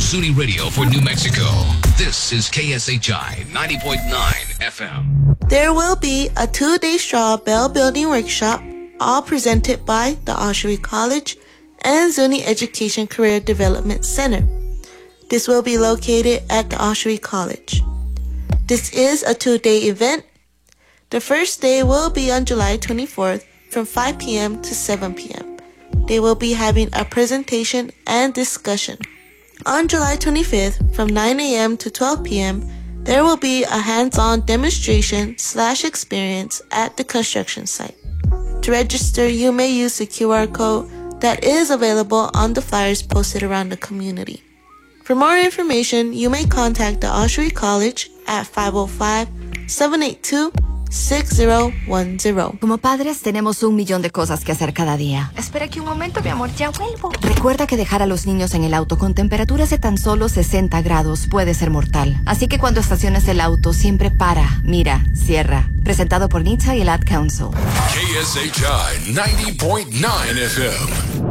SUNY Radio for New Mexico. This is KSHI 90.9 FM. There will be a 2-day straw bale building workshop, all presented by the Oshery College and SUNY Education Career Development Center. This will be located at the Oshery College. This is a 2-day event. The first day will be on July 24th from 5 p.m. to 7 p.m. They will be having a presentation and discussion. On July 25th from 9 a.m. to 12 p.m., there will be a hands-on demonstration/experience at the construction site. To register, you may use the QR code that is available on the flyers posted around the community. For more information, you may contact the Oshery College at 505-782-6010. Como padres tenemos 1,000,000 de cosas que hacer cada día. Espera aquí un momento, mi amor, ya vuelvo. Recuerda que dejar a los niños en el auto con temperaturas de tan solo 60 grados puede ser mortal. Así que cuando estaciones el auto, siempre para, mira, cierra. Presentado por NHTSA y el Ad Council. KSHI 90.9 FM.